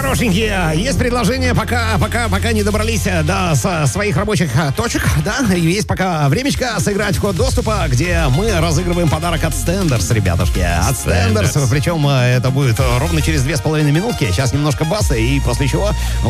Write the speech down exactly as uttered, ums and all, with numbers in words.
хорошенькие, есть предложение, пока, пока, пока не добрались до со своих рабочих точек, да, есть пока времечко сыграть в код доступа, где мы разыгрываем подарок от Stenders, ребятушки. От Stenders, причем это будет ровно через две с половиной минутки. Сейчас немножко баса, и после чего